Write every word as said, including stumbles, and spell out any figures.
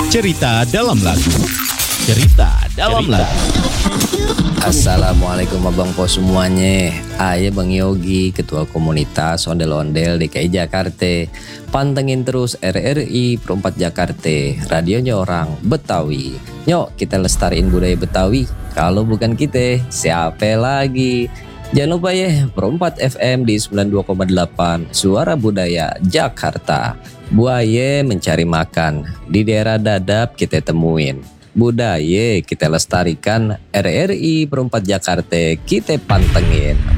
Cerita dalam lagu. Cerita dalam lagu. Assalamualaikum abang po semuanya. Ayah Bang Yogi, Ketua Komunitas Ondel-Ondel D K I Jakarta. Pantengin terus R R I Perempat Jakarta, radionya orang Betawi. Yuk kita lestariin budaya Betawi. Kalau bukan kita, siapa lagi? Jangan lupa ya, Perempat F M di sembilan puluh dua koma delapan, Suara Budaya Jakarta. Buaya mencari makan, di daerah Dadap kita temuin. Budaya kita lestarikan, R R I Perempat Jakarta kita pantengin.